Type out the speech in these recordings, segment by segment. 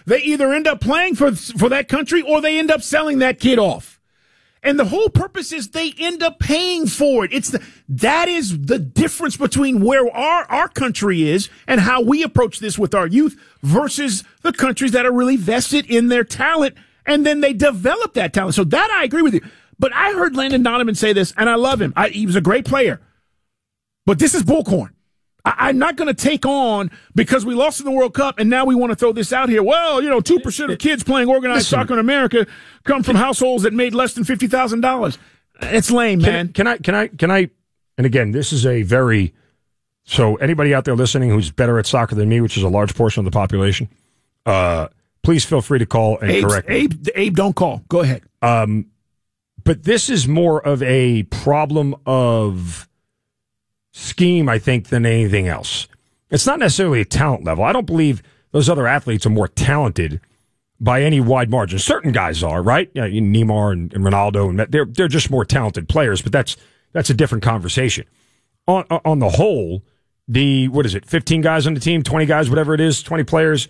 they either end up playing for that country or they end up selling that kid off. And the whole purpose is they end up paying for it. That is the difference between where our country is and how we approach this with our youth versus the countries that are really vested in their talent, and then they develop that talent. So that I agree with you. But I heard Landon Donovan say this, and I love him. He was a great player. But this is bullcorn. I'm not going to take on because we lost in the World Cup and now we want to throw this out here. Well, 2% of kids playing organized soccer in America come from households that made less than $50,000. It's lame, man. Can I? And again, this is so anybody out there listening who's better at soccer than me, which is a large portion of the population, please feel free to call and correct me. Abe, don't call. Go ahead. But this is more of a problem of scheme, I think, than anything else. It's not necessarily a talent level. I don't believe those other athletes are more talented by any wide margin. Certain guys are, right? Neymar and Ronaldo, and they're just more talented players, but that's a different conversation. On the whole, 15 guys on the team, 20 guys, whatever it is, 20 players.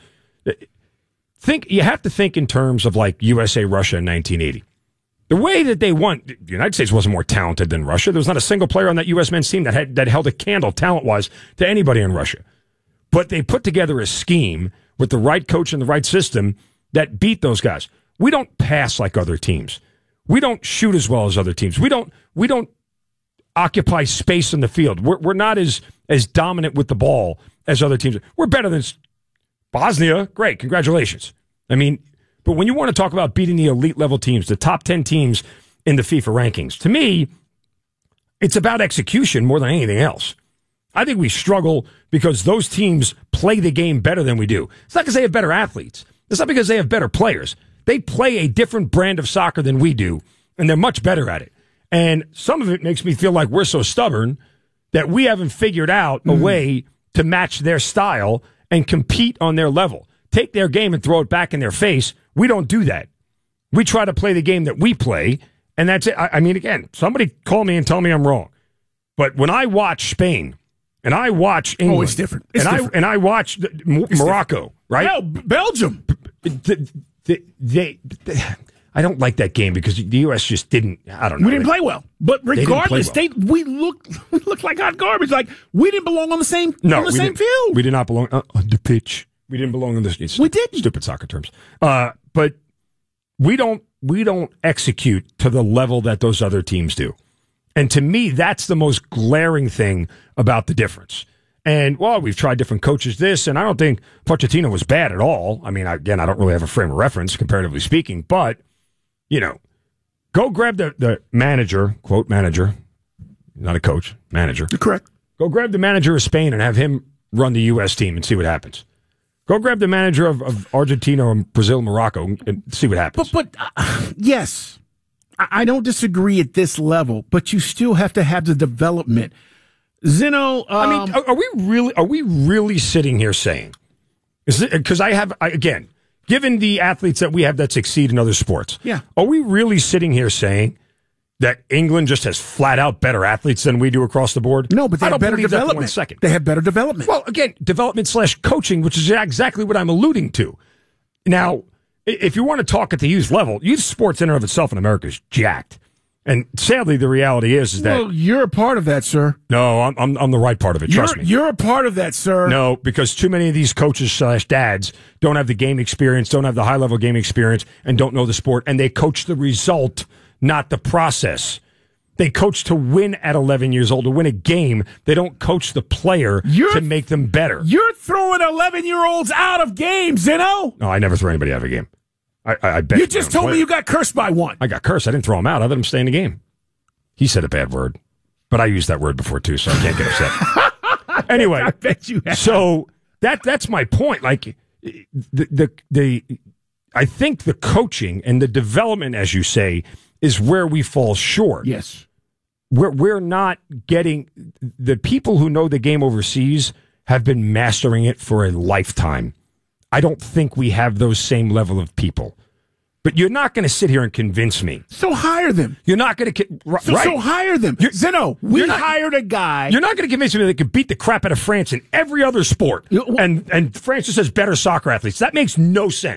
You have to think in terms of like USA, Russia in 1980. The way that they won, the United States wasn't more talented than Russia. There was not a single player on that U.S. men's team that held a candle talent-wise to anybody in Russia. But they put together a scheme with the right coach and the right system that beat those guys. We don't pass like other teams. We don't shoot as well as other teams. We don't occupy space in the field. We're not as dominant with the ball as other teams. We're better than Bosnia. Great, congratulations. But when you want to talk about beating the elite level teams, the top 10 teams in the FIFA rankings, to me, it's about execution more than anything else. I think we struggle because those teams play the game better than we do. It's not because they have better athletes. It's not because they have better players. They play a different brand of soccer than we do, and they're much better at it. And some of it makes me feel like we're so stubborn that we haven't figured out a way to match their style and compete on their level. Take their game and throw it back in their face. We don't do that. We try to play the game that we play, and that's it. Again, somebody call me and tell me I'm wrong. But when I watch Spain, and I watch England, it's different. And I watch Morocco, right? No, Belgium. I don't like that game because the U.S. just didn't. I don't know. We didn't play well, but regardless, we looked like hot garbage. Like we didn't belong on the same same field. We did not belong on the pitch. We didn't belong in this. We didn't. Stupid soccer terms. But we don't execute to the level that those other teams do. And to me, that's the most glaring thing about the difference. And, we've tried different coaches this, and I don't think Pochettino was bad at all. I don't really have a frame of reference, comparatively speaking. But, go grab the manager, quote manager, not a coach, manager. You're correct. Go grab the manager of Spain and have him run the U.S. team and see what happens. Go grab the manager of Argentina and Brazil, Morocco, and see what happens. But yes, I don't disagree at this level, but you still have to have the development. Zeno, are we really sitting here saying? Because again, given the athletes that we have that succeed in other sports, are we really sitting here saying that England just has flat out better athletes than we do across the board? No, but they have better development. They have better development. Well, again, development / coaching, which is exactly what I'm alluding to. Now, if you want to talk at the youth level, youth sports in and of itself in America is jacked. And sadly, the reality is that... Well, you're a part of that, sir. No, I'm the right part of it, trust me. You're a part of that, sir. No, because too many of these coaches / dads don't have the game experience, don't have the high-level game experience, and don't know the sport, and they coach the result, not the process. They coach to win at 11 years old, to win a game. They don't coach the player to make them better. You're throwing 11-year-olds out of games, Zeno. No, I never throw anybody out of a game. I bet you just told me you got cursed by one. I got cursed. I didn't throw him out. I let him stay in the game. He said a bad word, but I used that word before too, so I can't get upset. Anyway, I bet you have. So that's my point. Like I think the coaching and the development, as you say, is where we fall short. Yes, we're not getting the people who know the game overseas have been mastering it for a lifetime. I don't think we have those same level of people. But you're not going to sit here and convince me. So hire them. You're not going to... So hire them. Zeno, we hired a guy... You're not going to convince me that they could beat the crap out of France in every other sport. And France just has better soccer athletes. That makes no sense.